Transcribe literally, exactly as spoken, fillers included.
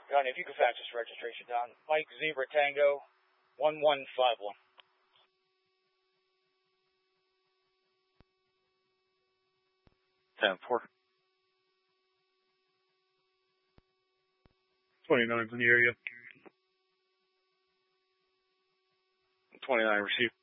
Johnny, if you could fax this registration down. Mike Zebra Tango, one one five one. ten four. twenty-nine's in the area. twenty-nine received.